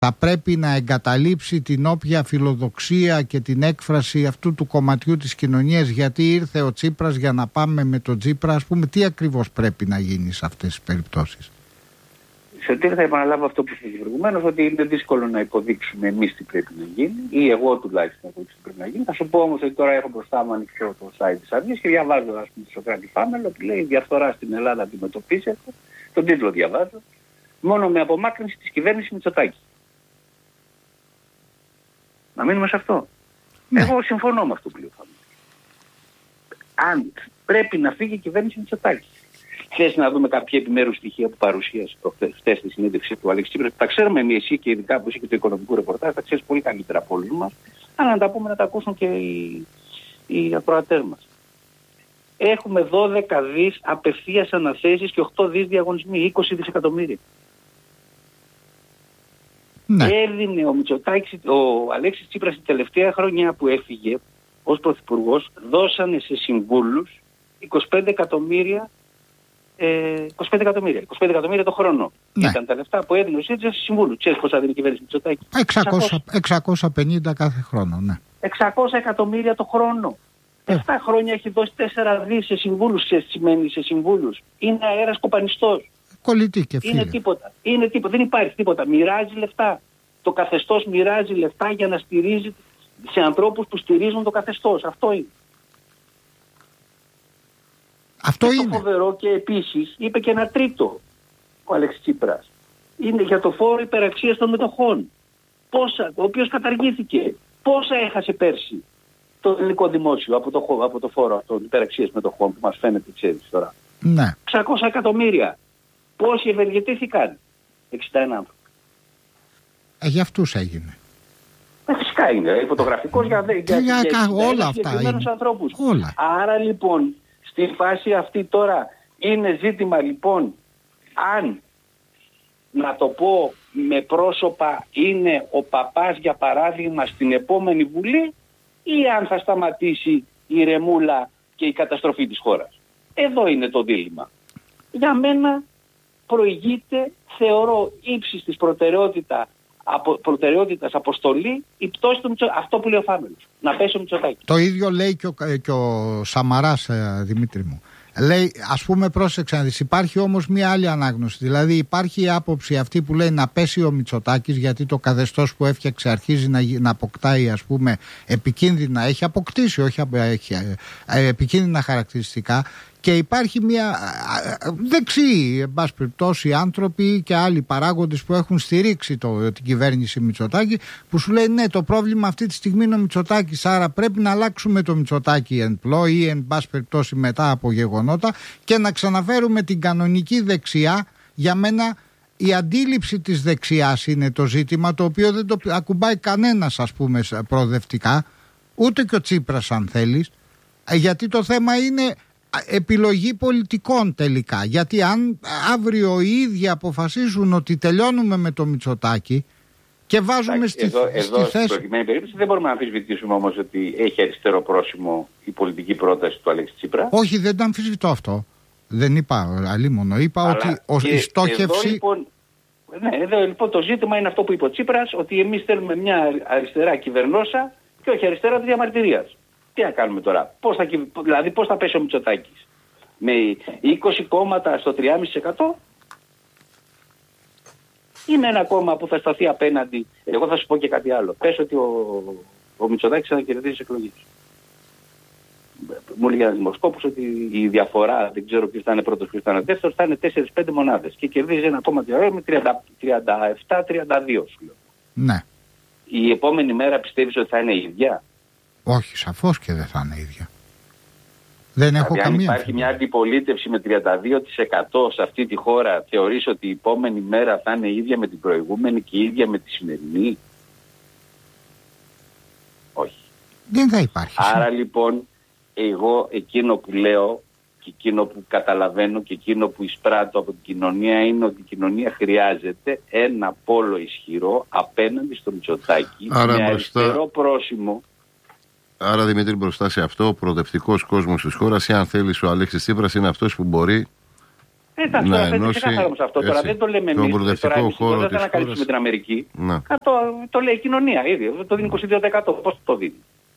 θα πρέπει να εγκαταλείψει την όποια φιλοδοξία και την έκφραση αυτού του κομματιού της κοινωνίας, γιατί ήρθε ο Τσίπρας για να πάμε με τον Τσίπρα, ας πούμε, τι ακριβώς πρέπει να γίνει σε αυτές τις περιπτώσεις? Σωτήρη, θα επαναλάβω αυτό που είπα προηγουμένως, ότι είναι δύσκολο να υποδείξουμε εμείς τι πρέπει να γίνει, ή εγώ τουλάχιστον να υποδείξω τι πρέπει να γίνει. Θα σου πω όμως ότι τώρα έχω μπροστά μου ανοιχτό το site της Αυγής και διαβάζω, ας πούμε, το Σοκράτη Φάμελο που λέει: «Η διαφθορά στην Ελλάδα αντιμετωπίζεται». Τον τίτλο διαβάζω. Μόνο με απομάκρυνση της κυβέρνησης Μητσοτάκη. Να μείνουμε σε αυτό. Ναι. Εγώ συμφωνώ με αυτό που λέει ο Φάμελος. Αν πρέπει να φύγει η κυβέρνηση Μητσοτάκη. Θες να δούμε κάποια επιμέρους στοιχεία που παρουσίασε χθες στη συνέντευξη του Αλέξη Τσίπρα. Τα ξέρουμε εμείς, εσύ και ειδικά που είσαι και το οικονομικό ρεπορτάζ, τα ξέρεις πολύ καλύτερα από όλους μας. Αλλά να τα πούμε, να τα ακούσουν και οι ακροατές μας. Έχουμε 12 δις απευθείας αναθέσεις και 8 δις διαγωνισμοί, 20 δισεκατομμύρια. Ναι. Έδινε ο Αλέξης Τσίπρας την τελευταία χρονιά που έφυγε ως πρωθυπουργός, δώσανε σε συμβούλους 25 εκατομμύρια το χρόνο. Ναι. Ήταν τα λεφτά που έδινε ο ΣΥΡΙΖΑ στους συμβούλους. Ξέρεις πόσα δίνει η κυβέρνηση Μητσοτάκη? 650 κάθε χρόνο, ναι. 600 εκατομμύρια το χρόνο. 7 χρόνια έχει δώσει 4 δις σε συμβούλους. Σε σημαίνει σε συμβούλους. Είναι αέρας κοπανιστός. Κολλητή και φίλε. Είναι τίποτα. Δεν υπάρχει τίποτα. Μοιράζει λεφτά. Το καθεστώς μοιράζει λεφτά για να στηρίζει σε ανθρώπους που στηρίζουν το καθεστώς. Αυτό είναι. Αυτό είναι. Το φοβερό, και επίσης είπε και ένα τρίτο ο Αλέξης Τσίπρας. Είναι για το φόρο υπεραξίας των μετοχών. Πόσα, ο οποίος καταργήθηκε. Πόσα έχασε πέρσι το ελληνικό δημόσιο από το φόρο αυτών υπεραξίας μετοχών που μας φαίνεται, ξέρεις τώρα. Ναι. 600 εκατομμύρια. Πόσοι ευεργετήθηκαν? 61 άνθρωποι. Για αυτούς έγινε. Φυσικά είναι. Φωτογραφικός για όλα αυτά είναι. Ανθρώπους. Όλα. Άρα λοιπόν, στη φάση αυτή τώρα είναι ζήτημα λοιπόν αν, να το πω με πρόσωπα, είναι ο παπάς για παράδειγμα στην επόμενη Βουλή, ή αν θα σταματήσει η ρεμούλα και η καταστροφή της χώρας. Εδώ είναι το δίλημμα. Για μένα προηγείται, θεωρώ, ύψης της προτεραιότητας αποστολή η πτώση του Μητσοτάκη. Αυτό που λέει ο Φάμελος. Να πέσει ο Μητσοτάκης. Το ίδιο λέει και ο Σαμαράς, Δημήτρη μου. Λέει, ας πούμε, πρόσεξε να δεις, υπάρχει όμως μία άλλη ανάγνωση. Δηλαδή υπάρχει η άποψη αυτή που λέει να πέσει ο Μητσοτάκης, γιατί το καθεστώς που έφτιαξε αρχίζει να αποκτάει, ας πούμε, επικίνδυνα, έχει αποκτήσει, όχι επικίνδυνα χαρακτηριστικά. Και υπάρχει μια δεξιοί, εν πάση περιπτώσει, άνθρωποι και άλλοι παράγοντες που έχουν στηρίξει την κυβέρνηση Μητσοτάκη, που σου λέει ναι, το πρόβλημα αυτή τη στιγμή είναι ο Μητσοτάκης, άρα πρέπει να αλλάξουμε το Μητσοτάκη εν πλώ ή εν πάση περιπτώσει μετά από γεγονότα και να ξαναφέρουμε την κανονική δεξιά. Για μένα η αντίληψη της δεξιάς είναι το ζήτημα, το οποίο δεν το ακουμπάει κανένας, ας πούμε, προοδευτικά, ούτε και ο Τσίπρας αν θέλεις, γιατί το θέμα είναι επιλογή πολιτικών τελικά. Γιατί αν αύριο οι ίδιοι αποφασίσουν ότι τελειώνουμε με το Μητσοτάκη και βάζουμε στη θέση... Στην προκειμένη περίπτωση δεν μπορούμε να αμφισβητήσουμε όμως ότι έχει αριστερό πρόσημο η πολιτική πρόταση του Αλέξη Τσίπρα. Όχι, δεν το αμφισβητώ αυτό. Δεν είπα αλίμονο. Είπα ότι η στόχευση... Εδώ λοιπόν το ζήτημα είναι αυτό που είπε ο Τσίπρας, ότι εμείς θέλουμε μια αριστερά κυβερνόσα και όχι αριστερά της διαμαρτυρίας. Τι να κάνουμε τώρα, πώς θα πέσει ο Μητσοτάκης? Με 20 κόμματα στο 3,5%? Ή με ένα κόμμα που θα σταθεί απέναντι? Εγώ θα σου πω και κάτι άλλο. Πες ότι ο Μητσοτάκης θα κερδίσει τις εκλογές. Μου έλεγε ένα δημοσκόπος ότι η διαφορά, δεν ξέρω ποιος θα είναι πρώτος, ποιος θα είναι δεύτερος, θα είναι 4-5 μονάδες και κερδίζει ένα κόμμα με 37-32. Ναι. Η επόμενη μέρα πιστεύεις ότι θα είναι η ίδια? Όχι, σαφώς και δεν θα είναι ίδια. Δεν έχω καμία. Αν υπάρχει μια αντιπολίτευση με 32% σε αυτή τη χώρα, θεωρείς ότι η επόμενη μέρα θα είναι ίδια με την προηγούμενη και ίδια με τη σημερινή? Όχι. Δεν θα υπάρχει. Άρα λοιπόν, εγώ εκείνο που λέω και εκείνο που καταλαβαίνω και εκείνο που εισπράττω από την κοινωνία είναι ότι η κοινωνία χρειάζεται ένα πόλο ισχυρό απέναντι στο Μητσοτάκη, με αριστερό πρόσημο. Άρα, Δημήτρη, μπροστά σε αυτό, ο προοδευτικός κόσμος της χώρας, ή αν θέλεις ο Αλέξης Τσίπρας, είναι αυτός που μπορεί Εντάξει, τώρα φαίνεται ξεκάθαρα όμως αυτό. Τώρα δεν το λέμε εμείς. Τώρα δεν θα ανακαλύψουμε την Αμερική. Το λέει η κοινωνία ήδη. Το δίνει 22%. Πώς το δίνει?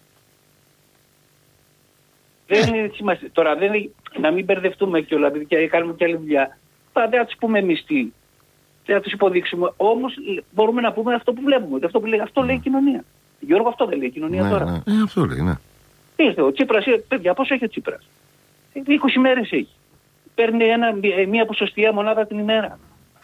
Δεν είναι σημασία. Τώρα να μην μπερδευτούμε κιόλας, δηλαδή κάνουμε κι άλλη δουλειά. Δεν θα τους πούμε εμείς τι. Δεν θα τους υποδείξουμε. Όμως μπορούμε να πούμε αυτό που βλέπουμε. Αυτό λέει η κοινωνία. Γιώργο, αυτό δεν λέει η κοινωνία τώρα. Αυτό λέει, ναι. Ο Τσίπρας, παιδιά, πόσο έχει ο Τσίπρας? 20 μέρες έχει. Παίρνει μία ποσοστιαία μονάδα την ημέρα.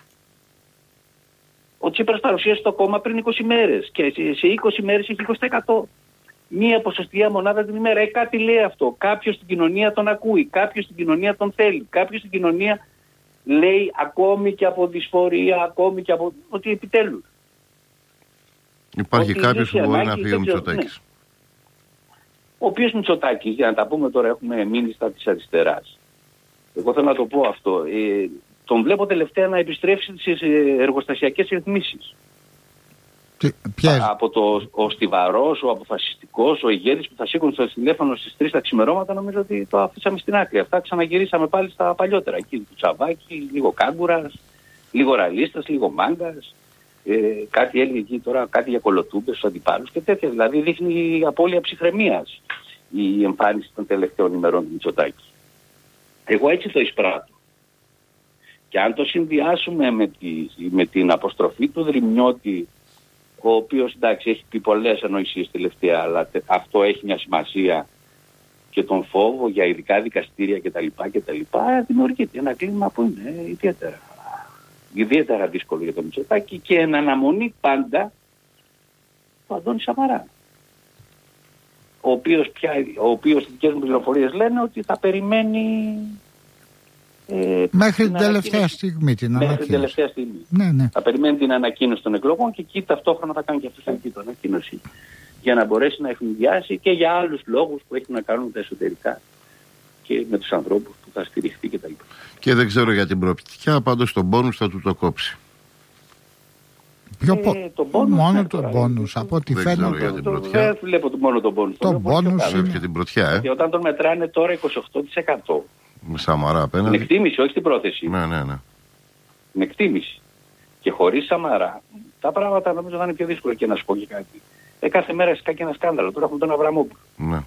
Ο Τσίπρας παρουσίασε το κόμμα πριν 20 μέρες και σε 20 μέρες έχει 20%. Μία ποσοστιαία μονάδα την ημέρα. Κάτι λέει αυτό. Κάποιος στην κοινωνία τον ακούει. Κάποιος στην κοινωνία τον θέλει. Κάποιος στην κοινωνία λέει ακόμη και από δυσφορία, ακόμη και από ότι επιτέλους. Υπάρχει κάποιος που μπορεί να φύγει ο Μητσοτάκης. Ναι. Ο οποίος Μητσοτάκης, για να τα πούμε τώρα, έχουμε μείνει στα της αριστεράς. Εγώ θέλω να το πω αυτό. Τον βλέπω τελευταία να επιστρέψει στις εργοστασιακές ρυθμίσεις. Από ο στιβαρός, ο αποφασιστικός, ο ηγέτης που θα σήκουν στο τηλέφωνο στις 3 τα ξημερώματα, νομίζω ότι το αφήσαμε στην άκρη. Αυτά ξαναγυρίσαμε πάλι στα παλιότερα. Εκεί του Τσαβάκη, λίγο Κάγκουρας, λίγο Ραλίστας, λίγο Μάγκας. Κάτι έλεγε εκεί τώρα, κάτι για κολοτούμπες στους αντιπάλους και τέτοια. Δηλαδή δείχνει απώλεια ψυχραιμίας η εμφάνιση των τελευταίων ημερών του Μητσοτάκη. Εγώ έτσι το εισπράττω. Και αν το συνδυάσουμε με την αποστροφή του Δρυμιώτη, ο οποίος εντάξει έχει πει πολλές ανοησίες τελευταία, αλλά αυτό έχει μια σημασία, και τον φόβο για ειδικά δικαστήρια κτλ. Δημιουργείται ένα κλίμα που είναι ιδιαίτερα δύσκολο για τον Μητσοτάκη και εν αναμονή πάντα του Αντώνη Σαμαρά. Ο οποίος οι δικές μου πληροφορίες λένε ότι θα περιμένει μέχρι την τελευταία στιγμή την ανακοίνωση. Ναι. Θα περιμένει την ανακοίνωση των εκλογών και εκεί ταυτόχρονα θα κάνει και αυτή την ανακοίνωση για να μπορέσει να ευνηδιάσει και για άλλους λόγους που έχουν να κάνουν τα εσωτερικά και με τους ανθρώπους που θα στηριχθεί κτλ. Και δεν ξέρω για την προοπτική, πάντως τον πόνους θα του το κόψει. Μόνο τον πόνους, από ό,τι φαίνεται. Δεν βλέπω μόνο τον πόνους. Τον πόνους και την πρωτιά. Και όταν τον μετράνε τώρα 28%. Με Σαμαρά απέναντι. Με εκτίμηση, όχι την πρόθεση. Ναι. Με εκτίμηση. Και χωρίς Σαμαρά, τα πράγματα νομίζω θα είναι πιο δύσκολα. Και να σου πω και κάτι. Κάθε μέρα σκάκι ένα σκάνδαλο. Τώρα έχουμε τον Αβραμόπουλο. Ναι.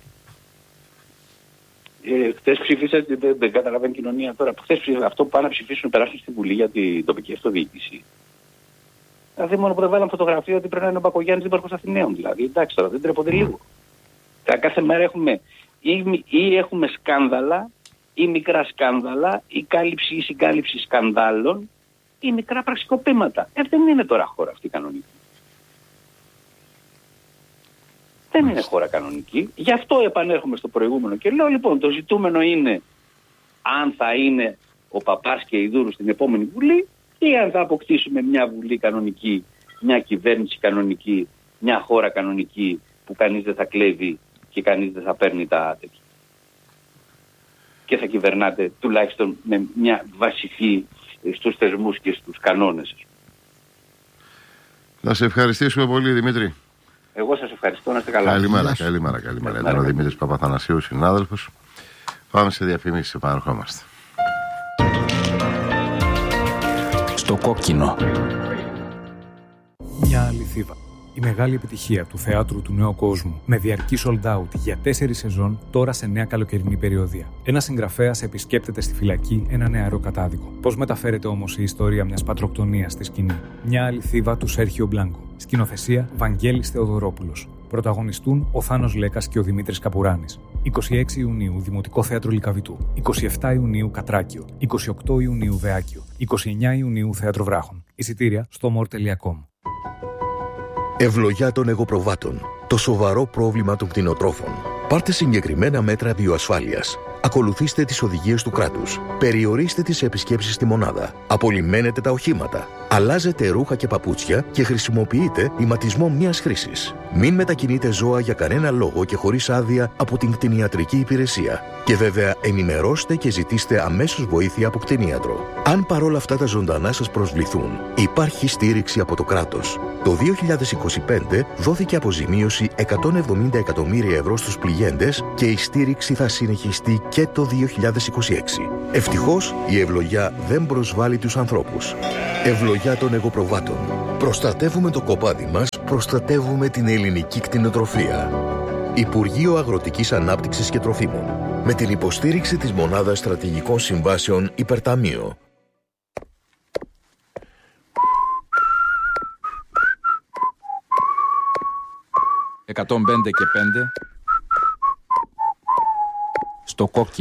Χθες ψήφισαν, δεν καταλαβαίνει η κοινωνία τώρα. Χθες αυτό που πάνε να ψηφίσουν, περάσουν στη Βουλή για την τοπική αυτοδιοίκηση. Δηλαδή μόνο που δεν βάλαν φωτογραφία ότι πρέπει να είναι ο Μπακογιάννης δήμαρχος Αθηναίων. Δηλαδή εντάξει τώρα, δεν τρέπονται λίγο. Κάθε μέρα έχουμε ή έχουμε σκάνδαλα, ή μικρά σκάνδαλα, ή κάλυψη ή συγκάλυψη σκανδάλων, ή μικρά πραξικοπήματα. Δεν είναι τώρα χώρα αυτή κανονική. Δεν είναι χώρα κανονική. Γι' αυτό επανέρχομαι στο προηγούμενο και λέω λοιπόν το ζητούμενο είναι αν θα είναι ο Παπάς και η Δούρου στην επόμενη Βουλή ή αν θα αποκτήσουμε μια Βουλή κανονική, μια κυβέρνηση κανονική, μια χώρα κανονική που κανείς δεν θα κλέβει και κανείς δεν θα παίρνει τα τέτοια. Και θα κυβερνάτε τουλάχιστον με μια βασική στους θεσμούς και στους κανόνες. Να σε ευχαριστήσουμε πολύ, Δημήτρη. Εγώ σας ευχαριστώ, να είστε καλά. Καλημέρα. Ήταν ο Δημήτρης Παπαθανασίου, συνάδελφος. Πάμε σε διαφημίσεις, επαναρχόμαστε. Στο κόκκινο. Μια αληθίδα. Η μεγάλη επιτυχία του θεάτρου του νέου κόσμου με διαρκή sold out για 4 σεζόν τώρα σε νέα καλοκαιρινή περιοδία. Ένας συγγραφέας επισκέπτεται στη φυλακή ένα νεαρό κατάδικο. Πώς μεταφέρεται όμως η ιστορία μιας πατροκτονίας στη σκηνή? Μια αληθίδα του Σέρχιο Μπλάνκο. Σκηνοθεσία Βαγγέλης Θεοδωρόπουλος. Πρωταγωνιστούν ο Θάνος Λέκας και ο Δημήτρης Καπουράνης. 26 Ιουνίου Δημοτικό Θέατρο Λυκαβητού. 27 Ιουνίου Κατράκιο. 28 Ιουνίου Βεάκιο. 29 Ιουνίου Θέατρο Βράχων. Εισιτήρια στο more.com. Ευλογιά των εγωπροβάτων. Το σοβαρό πρόβλημα των κτηνοτρόφων. Πάρτε συγκεκριμένα μέτρα βιοασφάλειας. Ακολουθήστε τις οδηγίες του κράτους. Περιορίστε τις επισκέψεις στη μονάδα. Απολυμμένετε τα οχήματα. Αλλάζετε ρούχα και παπούτσια και χρησιμοποιείτε ηματισμό μιας χρήσης. Μην μετακινείτε ζώα για κανένα λόγο και χωρίς άδεια από την κτηνιατρική υπηρεσία. Και βέβαια ενημερώστε και ζητήστε αμέσως βοήθεια από κτηνίατρο. Αν παρόλα αυτά τα ζωντανά σας προσβληθούν, υπάρχει στήριξη από το κράτος. Το 2025 δόθηκε αποζημίωση 170 εκατομμύρια ευρώ στους πληγέντες και η στήριξη θα συνεχιστεί και το 2026. Ευτυχώς η ευλογιά δεν προσβάλλει τους ανθρώπους. Ευλογιά των εγωπροβάτων. Προστατεύουμε το κοπάδι μας, προστατεύουμε την ελληνική κτηνοτροφία. Υπουργείο Αγροτικής Ανάπτυξης και Τροφίμων. Με την υποστήριξη της Μονάδας Στρατηγικών Συμβάσεων Υπερταμείο. «105 και 5» στο κόκκινο.